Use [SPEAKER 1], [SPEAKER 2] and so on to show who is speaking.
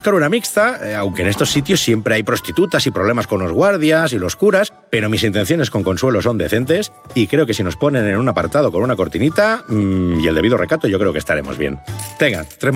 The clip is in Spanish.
[SPEAKER 1] Claro, una mixta, aunque en estos sitios siempre hay prostitutas y problemas con los guardias y los curas, pero mis intenciones con Consuelo son decentes y creo que si nos ponen en un apartado con una cortinita y el debido recato, yo creo que estaremos bien. Tengan,